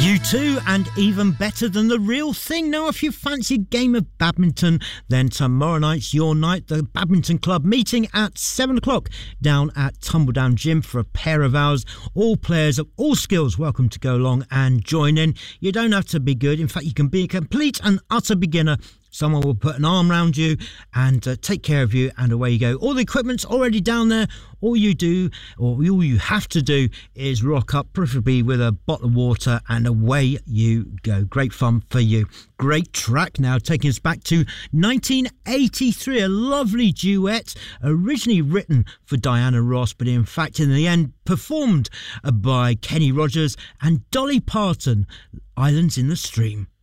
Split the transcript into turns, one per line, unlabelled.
U2 and Even Better Than the Real Thing. Now, if you fancy a game of badminton, then tomorrow night's your night. The Badminton Club meeting at 7 o'clock down at Tumbledown Gym for a pair of hours. All players of all skills welcome to go along and join in. You don't have to be good. In fact, you can be a complete and utter beginner. Someone will put an arm around you and take care of you, and away you go. All the equipment's already down there. All you have to do is rock up, preferably with a bottle of water, and away you go. Great fun for you. Great track now, taking us back to 1983. A lovely duet, originally written for Diana Ross, but in fact, in the end, performed by Kenny Rogers and Dolly Parton. Islands in the Stream.